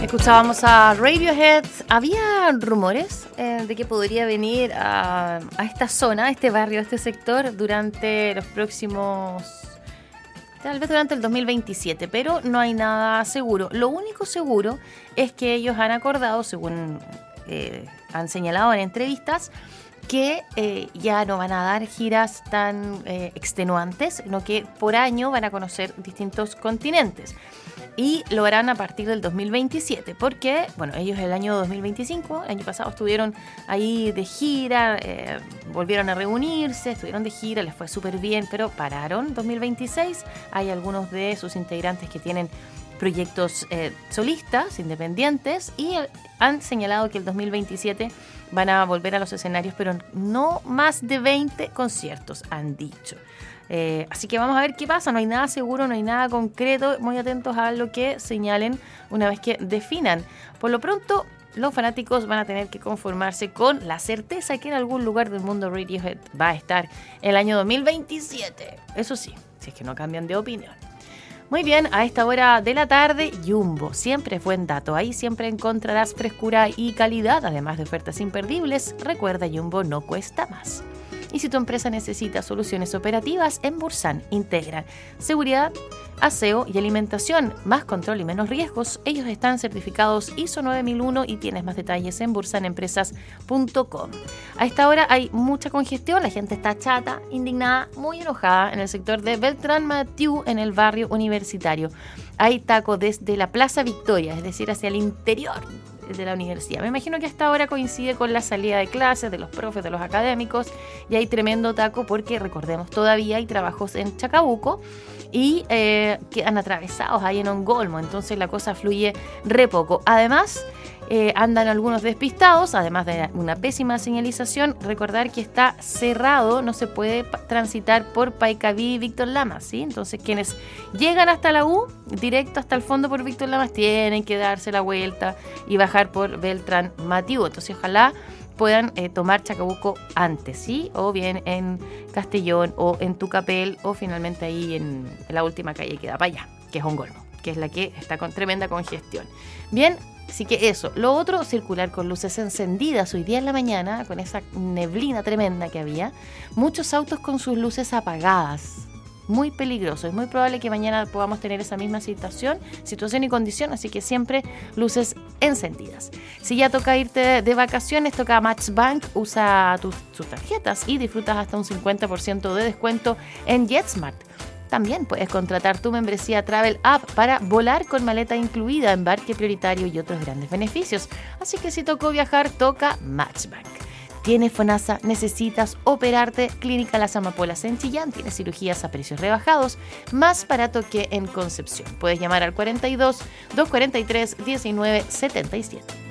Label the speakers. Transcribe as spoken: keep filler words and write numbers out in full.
Speaker 1: Escuchábamos a Radiohead. Había rumores eh, de que podría venir a, a esta zona, a este barrio, a este sector durante los próximos... tal vez durante el dos mil veintisiete, pero no hay nada seguro. Lo único seguro es que ellos han acordado, según eh, han señalado en entrevistas, que eh, ya no van a dar giras tan eh, extenuantes, sino que por año van a conocer distintos continentes. Y lo harán a partir del dos mil veintisiete, porque, bueno, ellos el año dos mil veinticinco, el año pasado estuvieron ahí de gira, eh, volvieron a reunirse, estuvieron de gira, les fue súper bien, pero pararon dos mil veintiséis. Hay algunos de sus integrantes que tienen proyectos eh, solistas, independientes, y eh, han señalado que el dos mil veintisiete van a volver a los escenarios, pero no más de veinte conciertos, han dicho. Eh, así que vamos a ver qué pasa. No hay nada seguro, no hay nada concreto. Muy atentos a lo que señalen una vez que definan. Por lo pronto, los fanáticos van a tener que conformarse con la certeza que en algún lugar del mundo Radiohead va a estar el año dos mil veintisiete. Eso sí, si es que no cambian de opinión. Muy bien, a esta hora de la tarde, Jumbo. Siempre es buen dato. Ahí siempre encontrarás frescura y calidad, además de ofertas imperdibles. Recuerda, Jumbo no cuesta más. Y si tu empresa necesita soluciones operativas, en Bursan integran seguridad, aseo y alimentación, más control y menos riesgos. Ellos están certificados I S O nueve mil uno y tienes más detalles en bursan empresas punto com. A esta hora hay mucha congestión, la gente está chata, indignada, muy enojada en el sector de Beltrán Mathieu, en el barrio universitario. Hay taco desde la Plaza Victoria, es decir, hacia el interior de la universidad. Me imagino que hasta ahora coincide con la salida de clases de los profes, de los académicos, y hay tremendo taco porque, recordemos, todavía hay trabajos en Chacabuco y eh, quedan atravesados ahí en Ongolmo, entonces la cosa fluye re poco. Además, eh, andan algunos despistados, además de una pésima señalización. Recordar que está cerrado, no se puede pa- transitar por Paicaví y Víctor Lamas, ¿sí? Entonces quienes llegan hasta la U, directo hasta el fondo por Víctor Lamas, tienen que darse la vuelta y bajar por Beltrán Mathieu. Entonces ojalá puedan eh, tomar Chacabuco antes, ¿sí? O bien en Castellón o en Tucapel, o finalmente ahí en, en la última calle que da para allá, que es Ongolmo, que es la que está con tremenda congestión. Bien, así que eso. Lo otro, circular con luces encendidas. Hoy día en la mañana, con esa neblina tremenda que había, muchos autos con sus luces apagadas. Muy peligroso. Es muy probable que mañana podamos tener esa misma situación, situación y condición, así que siempre luces encendidas. Si ya toca irte de, de vacaciones, toca Matchbank, usa tus, tus tarjetas y disfrutas hasta un cincuenta por ciento de descuento en JetSmart. También puedes contratar tu membresía Travel App para volar con maleta incluida, embarque prioritario y otros grandes beneficios. Así que si tocó viajar, toca Matchbank. ¿Tienes FONASA? ¿Necesitas operarte? Clínica Las Amapolas en Chillán tiene cirugías a precios rebajados, más barato que en Concepción. Puedes llamar al cuarenta y dos, doscientos cuarenta y tres, diecinueve setenta y siete.